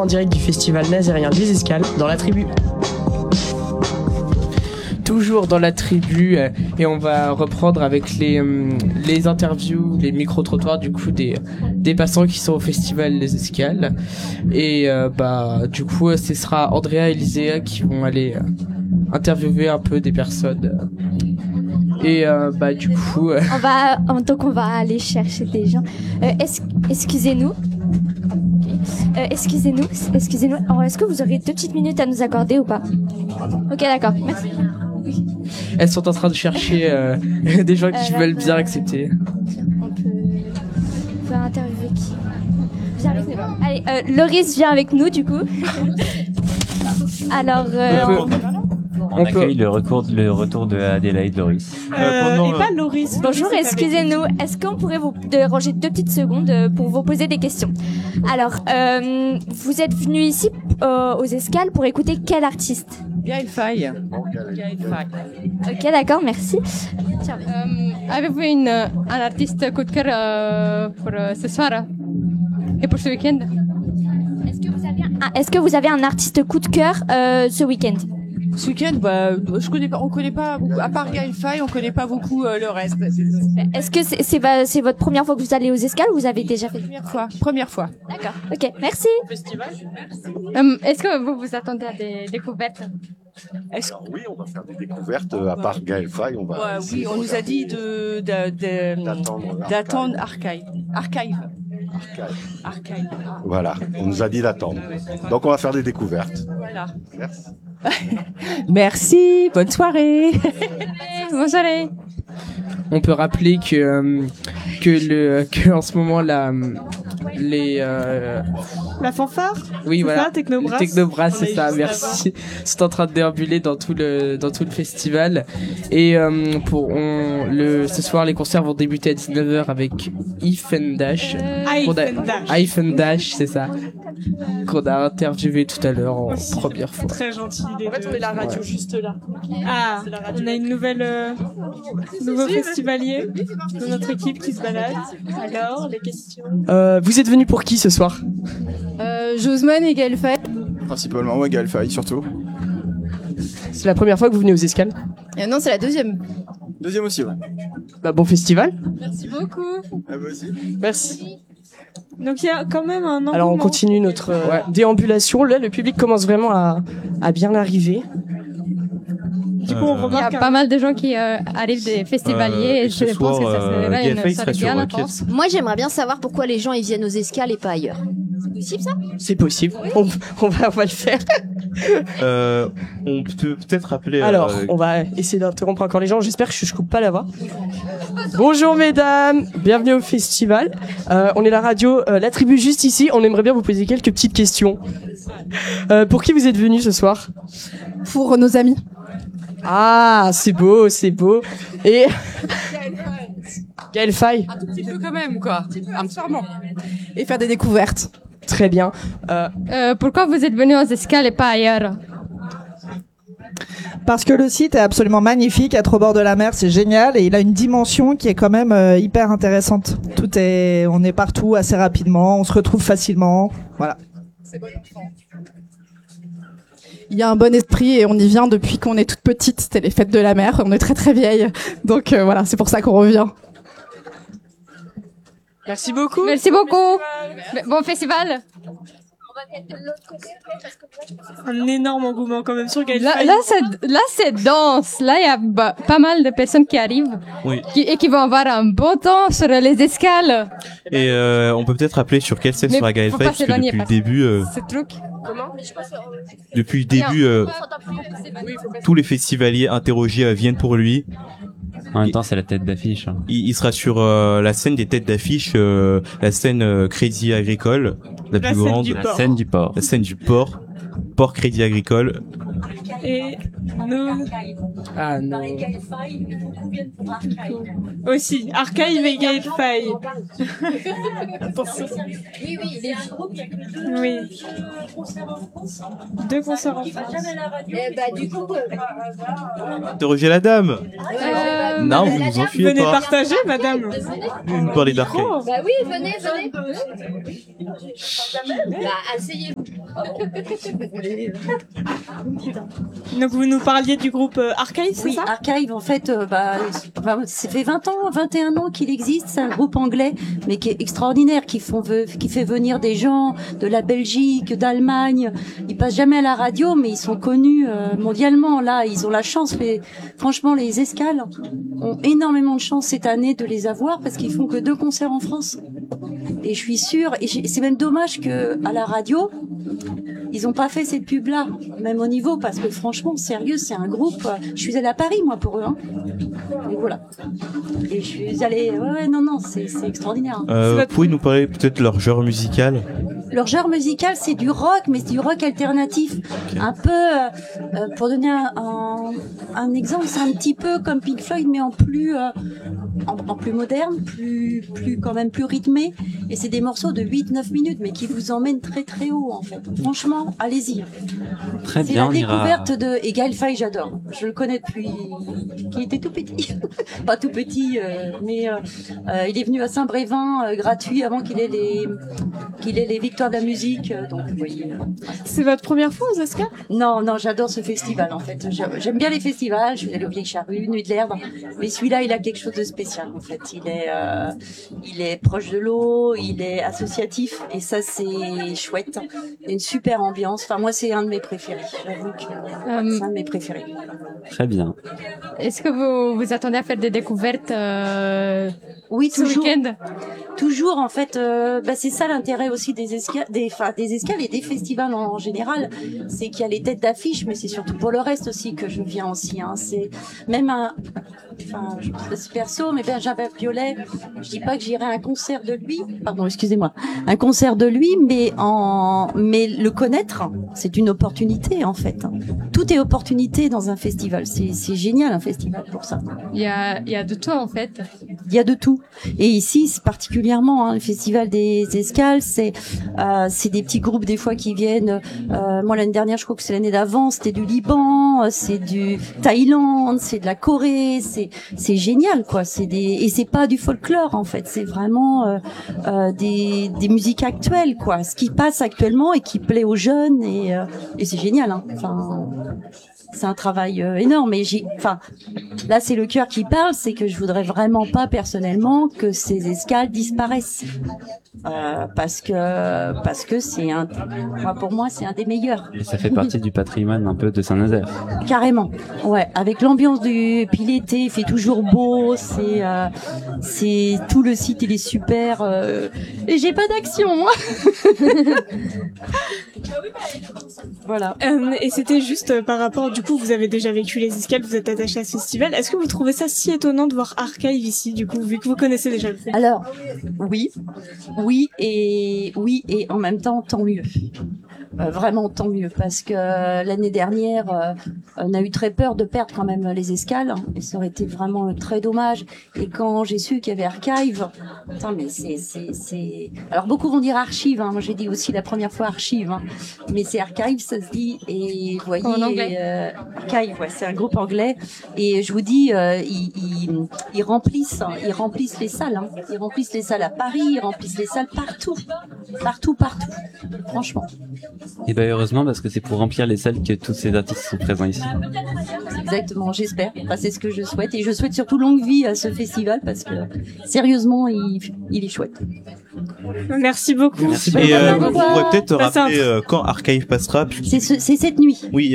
en direct du festival nazérien des Escales dans la tribu. Toujours dans la tribu et on va reprendre avec les interviews, les micro-trottoirs du coup des passants qui sont au festival des Escales et du coup ce sera Andrea et Lisea qui vont aller interviewer un peu des personnes et du coup on va aller chercher des gens. Excusez-nous. Excusez-nous. Alors, est-ce que vous aurez 2 petites minutes à nous accorder ou pas? Ok, d'accord. Merci. Elles sont en train de chercher des gens qui veulent bien accepter. On peut interviewer qui? Viens avec nous. Allez, Loris vient avec nous du coup. Alors, on accueille le retour de Adélaïde Loris. Et pas Loris. Bonjour, excusez-nous. Est-ce qu'on pourrait vous déranger 2 petites secondes pour vous poser des questions? Alors, vous êtes venu ici aux Escales pour écouter quel artiste? Gaël Faye. Ok, d'accord, merci. Avez-vous un artiste coup de cœur pour ce soir et pour ce week-end? Est-ce que vous avez un artiste coup de cœur ce week-end? Ce week-end, on connaît pas beaucoup. À part Gaël Faye, on connaît pas beaucoup le reste. Est-ce que c'est votre première fois que vous allez aux Escales ou vous avez déjà fait? Première fois. D'accord. Ok, merci. Est-ce que vous vous attendez à des découvertes? Oui, on va faire des découvertes. À part Gaël Faye, on va. Oui, on nous a dit d'attendre Archive. Voilà, on nous a dit d'attendre. Donc on va faire des découvertes. Voilà. Merci. Merci, bonne soirée. Bonne soirée. On peut rappeler que en ce moment la fanfare. Oui, voilà. Ça, Technobrass. Technobrass, c'est ça. Merci. C'est en train de déambuler dans tout le festival. Et ce soir, les concerts vont débuter à 19h avec If and Dash. If and Dash, c'est ça. Qu'on a interviewé tout à l'heure en première fois. Très gentil. En fait, on met la radio juste là. Ah, on a une nouveau festivalier de notre équipe qui se balade. Alors, les questions. Vous êtes venus pour qui ce soir? Josman et Gaël Faye. Principalement, ouais, Gaël Faye, surtout. C'est la première fois que vous venez aux Escales? Non, c'est la deuxième. Deuxième aussi, ouais. Bon festival. Merci beaucoup. À vous aussi. Merci. Donc il y a quand même un engouement. Alors on continue notre déambulation. Là, le public commence vraiment à bien arriver. Du coup, on remarque il y a pas mal de gens qui arrivent des festivaliers et je pense que ça serait une soirée bien intense. Moi, j'aimerais bien savoir pourquoi les gens ils viennent aux Escales et pas ailleurs. C'est possible ça? C'est possible. Oui. On va le faire. On peut peut-être rappeler. Alors, on va essayer d'interrompre encore les gens. J'espère que je coupe pas la voix. Bonjour mesdames, bienvenue au festival. On est la radio La Tribu juste ici. On aimerait bien vous poser quelques petites questions. Pour qui vous êtes venus ce soir? Pour nos amis. Ah, c'est beau, c'est beau. Et Gaël Faye. Un tout petit peu quand même, quoi. Un petit peu. Et faire des découvertes. Très bien. Pourquoi vous êtes venus aux Escales et pas ailleurs? Parce que le site est absolument magnifique, être au bord de la mer, c'est génial, et il a une dimension qui est quand même hyper intéressante. On est partout assez rapidement, on se retrouve facilement, voilà. Il y a un bon esprit et on y vient depuis qu'on est toute petite. C'était les fêtes de la mer, on est très très vieille, donc voilà, c'est pour ça qu'on revient. Merci beaucoup. Merci beaucoup. Bon festival. Un énorme engouement quand même sur Gaël Faye. Là, c'est dense. Là, il y a pas mal de personnes qui arrivent et qui vont avoir un bon temps sur les Escales. Et on peut peut-être rappeler sur quelle scène sera Gaël Faye, parce que depuis le début... Depuis le début, tous les festivaliers interrogés viennent pour lui. En même temps, c'est la tête d'affiche. Il sera sur la scène des têtes d'affiche, la scène Crédit Agricole, la plus grande. La scène du port. La scène du port. Port Crédit Agricole. Et nous... Ah non. Aussi, Archive et Gaël Faye. Oui, les groupes, il y a que deux. Oui. Deux concerts en France. Du coup... Interrogez la dame. Non, vous nous enfuyez venez pas. partager, madame. Vous nous parlez d'Archive. Bah oui, venez. Bah, asseyez-vous. Donc vous nous parliez du groupe Archive, c'est Oui, ça? Archive, en fait, ça fait 20 ans, 21 ans qu'il existe. C'est un groupe anglais, mais qui est extraordinaire, qui fait venir des gens de la Belgique, d'Allemagne. Ils passent jamais à la radio, mais ils sont connus mondialement. Là, ils ont la chance. Franchement, les Escales ont énormément de chance cette année de les avoir parce qu'ils font que 2 concerts en France. Et je suis sûre, et c'est même dommage que à la radio, ils ont pas fait cette pub-là, même au niveau, parce que franchement, sérieux, c'est un groupe. Je suis allée à Paris, moi, pour eux, hein. Et voilà. Et je suis allée, non, c'est extraordinaire. Pouvez nous parler peut-être de leur genre musical? Leur genre musical, c'est du rock, mais c'est du rock alternatif. Okay. Un peu, pour donner un exemple, c'est un petit peu comme Pink Floyd, mais en plus moderne, plus quand même plus rythmé. Et c'est des morceaux de 8-9 minutes, mais qui vous emmènent très très haut, en fait. Franchement, allez-y. Très c'est bien, la découverte de... Et Gaël Faye, j'adore. Je le connais depuis qu'il était tout petit. Pas tout petit, mais il est venu à Saint-Brévin gratuit avant qu'il ait les victoires de la musique. Donc, vous voyez. C'est votre première fois aux Escales? Non, j'adore ce festival, en fait. J'aime bien les festivals. Je suis allée au Vieille Charrue, Nuit de l'Herbe. Mais celui-là, il a quelque chose de spécial, en fait. Il est proche de l'eau, il est associatif, et ça, c'est chouette. Il y a une super ambiance. Enfin, moi, c'est un de mes préférés. J'avoue que c'est un de mes préférés. Très bien. Est-ce que vous attendez à faire des découvertes oui, ce week-end? Toujours, en fait, c'est ça l'intérêt aussi des escales et des festivals en général, c'est qu'il y a les têtes d'affiche, mais c'est surtout pour le reste aussi que je viens aussi. Hein. C'est même c'est perso, mais Benjamin Biolay, je dis pas que j'irai à un concert de lui, un concert de lui, mais le connaître, c'est une opportunité en fait. Tout est opportunité dans un festival. C'est génial un festival pour ça. Il y a de tout en fait. Il y a de tout. Et ici, c'est particulièrement le festival des Escales, c'est des petits groupes des fois qui viennent. Moi l'année dernière, je crois que c'est l'année d'avant, c'était du Liban, c'est du Thaïlande, c'est de la Corée, c'est génial quoi. Et c'est pas du folklore en fait, c'est vraiment des musiques actuelles quoi, ce qui passe actuellement et qui plaît aux jeunes et c'est génial. Hein. Enfin, c'est un travail énorme. Et là, c'est le cœur qui parle, c'est que je voudrais vraiment pas personnellement que ces escales disparaissent, parce que pour moi, c'est un des meilleurs. Et ça fait partie du patrimoine un peu de Saint-Nazaire. Carrément, ouais. Avec l'ambiance puis l'été, il fait toujours beau. C'est tout le site, il est super. Et j'ai pas d'action. Voilà. Et c'était juste par rapport, du coup, vous avez déjà vécu les Escales, vous êtes attaché à ce festival. Est-ce que vous trouvez ça si étonnant de voir Archive ici, du coup, vu que vous connaissez déjà le groupe? Alors, oui et en même temps, tant mieux. Vraiment tant mieux, parce que l'année dernière, on a eu très peur de perdre quand même les Escales, et ça aurait été vraiment très dommage. Et quand j'ai su qu'il y avait Archive, mais c'est. Alors beaucoup vont dire Archive, hein. Moi j'ai dit aussi la première fois Archive, hein. Mais c'est Archive, ça se dit. Et vous voyez, Archive, ouais, c'est un groupe anglais. Et je vous dis, ils remplissent les salles. Hein. Ils remplissent les salles à Paris, ils remplissent les salles partout. Franchement. Et heureusement, parce que c'est pour remplir les salles que tous ces artistes sont présents ici. Exactement, j'espère. C'est ce que je souhaite. Et je souhaite surtout longue vie à ce festival, parce que sérieusement, il est chouette. Merci beaucoup. Merci. Et vous pourrez peut-être rappeler quand Archive passera. C'est cette nuit. Oui,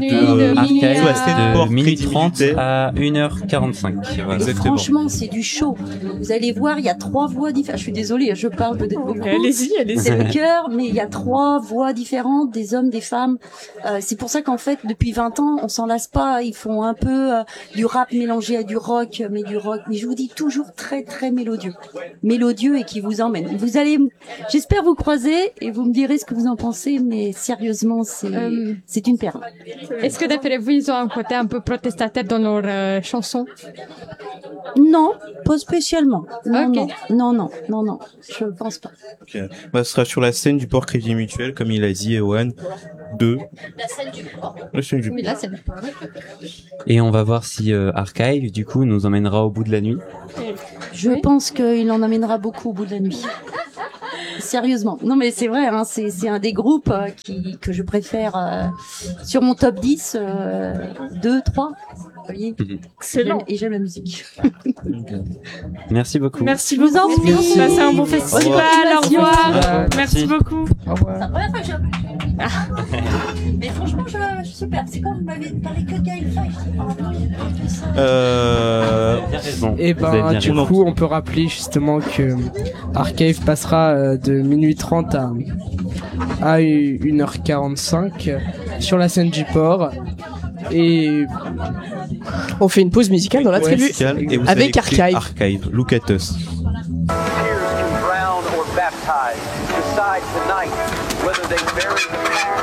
de minuit 30 à 1h45. Voilà. Franchement, c'est du show. Vous allez voir, il y a 3 voix différentes. Je suis désolée, je parle peut-être beaucoup. Allez-y. C'est le cœur, mais il y a 3 voix différentes, des hommes, des femmes. C'est pour ça qu'en fait, depuis 20 ans, on s'en lasse pas. Ils font un peu du rap mélangé à du rock, mais je vous dis toujours très très mélodieux et qui vous emmène. Vous allez, j'espère vous croiser et vous me direz ce que vous en pensez, mais sérieusement, c'est une perle. Est-ce que d'après vous, ils ont un côté un peu protestataire dans leurs chansons? Non, pas spécialement. Non, je pense pas. Okay. Ce sera sur la scène du Port Crédit Mutuel, comme il a dit, Ewan. La scène du port. Oui, la scène du port. Et on va voir si Archive, du coup, nous emmènera au bout de la nuit. Je pense qu'il en emmènera beaucoup au bout de la nuit. sérieusement. Non, mais c'est vrai, hein, c'est un des groupes que je préfère sur mon top 10, 2, 3. Vous voyez, excellent. Et j'aime la musique. Merci beaucoup. Merci Je vous en prie. beaucoup. Passez un bon festival. Au revoir. Merci beaucoup. Au revoir. Mais franchement, je suis super. C'est quand vous m'avez parlé que de Gaël Faye. Bien raison. Et Vous avez ben bien du raison. coup on peut rappeler justement que Archive passera de minuit 30 à 1h45 sur la scène du port. Et on fait une pause musicale dans la tribu Et vous avec avez écrit Archive. Archive. Look at us. Drown or baptize, decide tonight whether they bury the